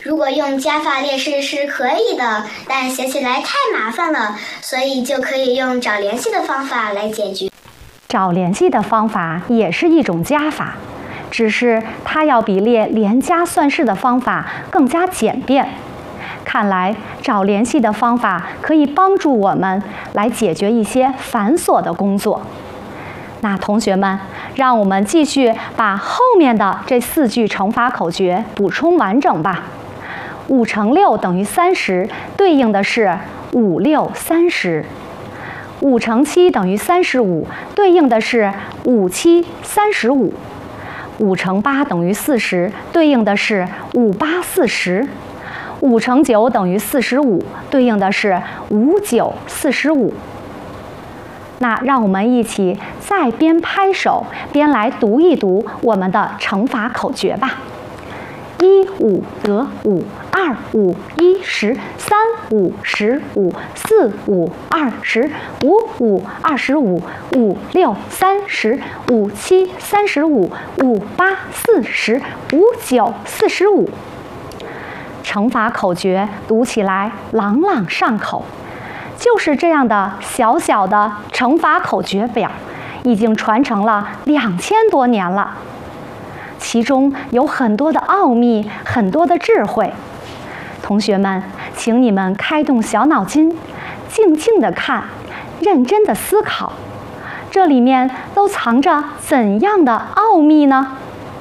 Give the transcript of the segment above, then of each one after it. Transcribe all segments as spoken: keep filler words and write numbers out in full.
如果用加法列式是可以的，但写起来太麻烦了，所以就可以用找联系的方法来解决。 找联系的方法也是一种加法，只是它要比列连加算式的方法更加简便。看来找联系的方法可以帮助我们来解决一些繁琐的工作。那同学们，让我们继续把后面的这四句乘法口诀补充完整吧。五乘六等于三十，对应的是五六三十。五乘七等于三十五，对应的是五七三十五。五乘八等于四十，对应的是五八四十。五乘九等于四十五，对应的是五九四十五。那让我们一起再边拍手边来读一读我们的乘法口诀吧。一五得五，二五一十，三五十五，四五二十，五五二十五，五六三十，五七三十五，五八四十，五九四十五。乘法口诀读起来朗朗上口，就是这样的小小的乘法口诀表，已经传承了两千多年了。其中有很多的奥秘，很多的智慧。同学们，请你们开动小脑筋，静静地看，认真地思考，这里面都藏着怎样的奥秘呢？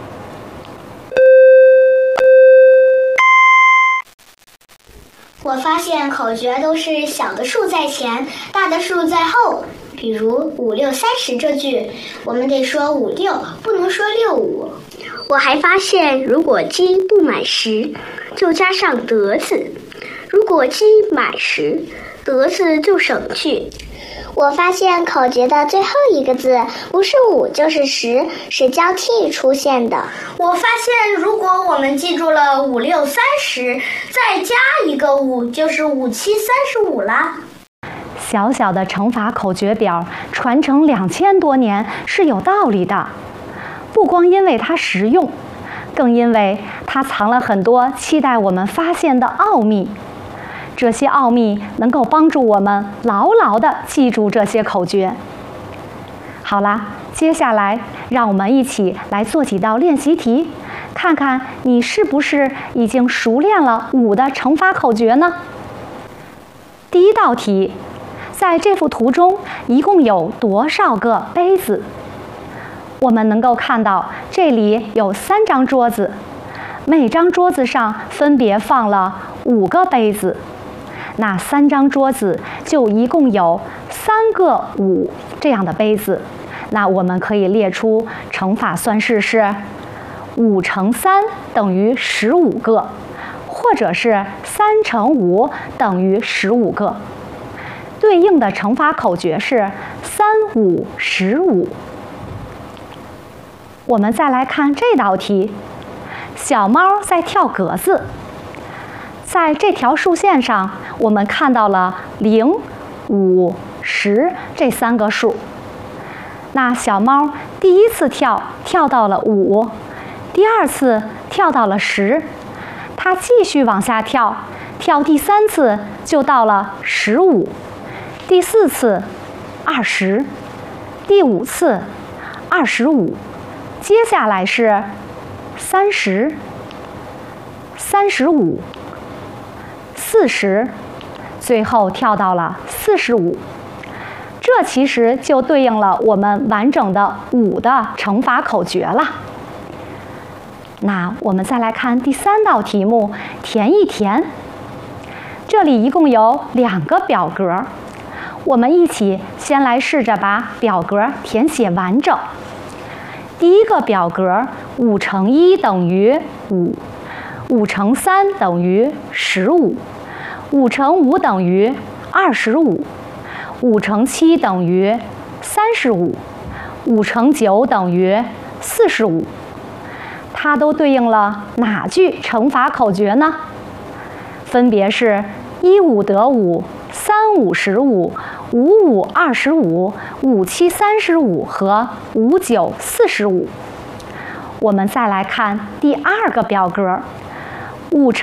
我发现口诀都是小的数在前，大的数在后。比如五六三十这句，我们得说五六，不能说六五。 我还发现，如果鸡不满十，就加上得字；如果鸡满十，得字就省去。 我发现口诀的最后一个字不是五就是十，是交替出现的。 我发现，如果我们记住了五六三十，再加一个五，就是五七三十五啦。 小小的乘法口诀表传承两千多年是有道理的，不光因为它实用，更因为它藏了很多期待我们发现的奥秘。这些奥秘能够帮助我们牢牢地记住这些口诀。好啦，接下来让我们一起来做几道练习题，看看你是不是已经熟练了五的乘法口诀呢？第一道题，在这幅图中一共有多少个杯子？我们能够看到这里有三张桌子，每张桌子上分别放了五个杯子。那三张桌子就一共有三个五这样的杯子，那我们可以列出乘法算式是五乘三等于十五个，或者是三乘五等于十五个。对应的乘法口诀是三五十五。我们再来看这道题，小猫在跳格子。在这条数线上，我们看到了零、五、十这三个数。那小猫第一次跳跳到了五，第二次跳到了十，它继续往下跳，跳第三次就到了十五，第四次二十，第五次二十五，接下来是三十、三十五。四十，最后跳到了四十五，这其实就对应了我们完整的五的乘法口诀了。那我们再来看第三道题目，填一填。这里一共有两个表格，我们一起先来试着把表格填写完整。第一个表格，五乘一等于五，五乘三等于十五。五乘五等于二十五，五乘七等于三十五，五乘九等于四十五。它都对应了哪句乘法口诀呢？分别是一五得五，三五十五，五五二十五，五七三十五和五九四十五。我们再来看第二个表格，五乘